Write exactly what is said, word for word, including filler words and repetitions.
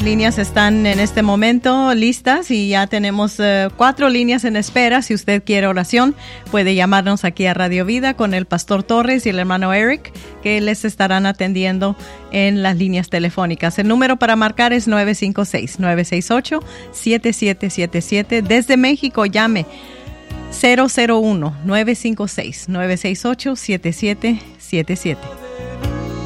Líneas están en este momento listas y ya tenemos uh, cuatro líneas en espera. Si usted quiere oración, puede llamarnos aquí a Radio Vida con el Pastor Torres y el hermano Eric, que les estarán atendiendo en las líneas telefónicas. El número para marcar es nueve cinco seis, nueve seis ocho, siete siete siete siete. Desde México, llame cero cero uno, nueve cinco seis, nueve seis ocho, siete siete siete siete.